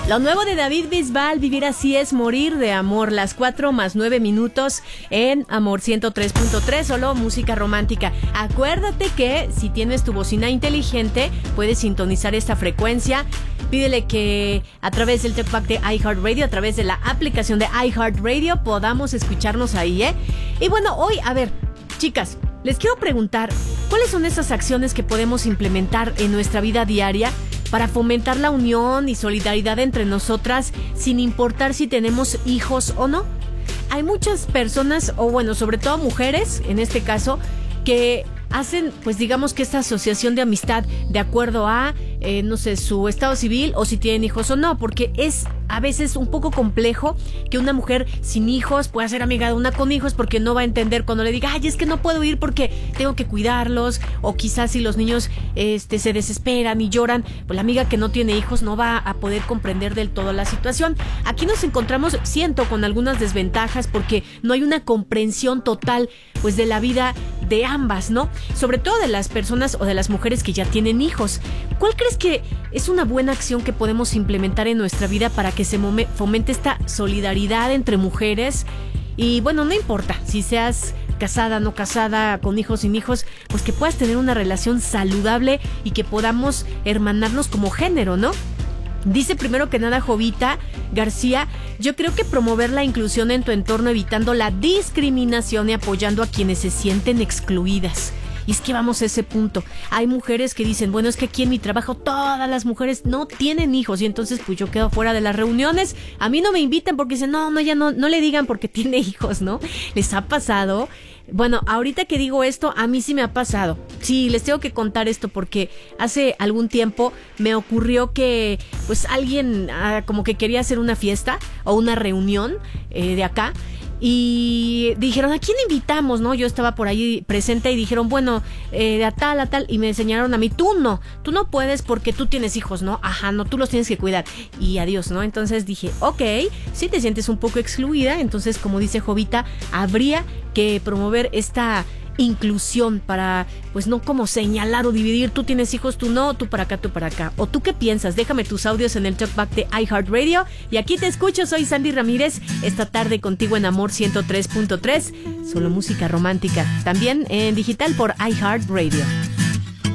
Lo nuevo de David Bisbal, Vivir así es morir de amor. Las 4 más 9 minutos en Amor 103.3, solo música romántica. Acuérdate que si tienes tu bocina inteligente, puedes sintonizar esta frecuencia. Pídele que a través del talkback de iHeartRadio, a través de la aplicación de iHeartRadio, podamos escucharnos ahí, ¿eh? Y bueno, hoy, a ver, chicas, les quiero preguntar, ¿cuáles son esas acciones que podemos implementar en nuestra vida diaria para fomentar la unión y solidaridad entre nosotras sin importar si tenemos hijos o no? Hay muchas personas, o bueno, sobre todo mujeres, en este caso, que hacen, pues digamos que esta asociación de amistad de acuerdo a, no sé, su estado civil o si tienen hijos o no, porque es a veces un poco complejo que una mujer sin hijos pueda ser amiga de una con hijos, porque no va a entender cuando le diga, ay, es que no puedo ir porque tengo que cuidarlos, o quizás si los niños se desesperan y lloran, pues la amiga que no tiene hijos no va a poder comprender del todo la situación. Aquí nos encontramos, siento, con algunas desventajas porque no hay una comprensión total, pues, de la vida de ambas, ¿no? Sobre todo de las personas o de las mujeres que ya tienen hijos. ¿Cuál crees que es una buena acción que podemos implementar en nuestra vida para que se fomente esta solidaridad entre mujeres? Y bueno, no importa si seas casada, no casada, con hijos, sin hijos, pues que puedas tener una relación saludable y que podamos hermanarnos como género, ¿no? Dice primero que nada Jovita García, yo creo que promover la inclusión en tu entorno evitando la discriminación y apoyando a quienes se sienten excluidas. Y es que vamos a ese punto. Hay mujeres que dicen, bueno, es que aquí en mi trabajo todas las mujeres no tienen hijos y entonces pues yo quedo fuera de las reuniones. A mí no me invitan porque dicen, no, ya no le digan porque tiene hijos, ¿no? ¿Les ha pasado? Bueno, ahorita que digo esto, a mí sí me ha pasado. Sí, les tengo que contar esto porque hace algún tiempo me ocurrió que pues alguien como que quería hacer una fiesta o una reunión de acá. Y dijeron, ¿a quién invitamos? ¿No? Yo estaba por ahí presente y dijeron, bueno, a tal, y me enseñaron a mí, tú no puedes porque tú tienes hijos, ¿no? Ajá, no, tú los tienes que cuidar. Y adiós, ¿no? Entonces dije, ok, si te sientes un poco excluida, entonces, como dice Jovita, habría que promover esta inclusión para, pues no como señalar o dividir, tú tienes hijos, tú no, tú para acá, tú para acá. ¿O tú qué piensas? Déjame tus audios en el talkback de iHeartRadio y aquí te escucho. Soy Sandy Ramírez, esta tarde contigo en Amor 103.3, solo música romántica, también en digital por iHeartRadio.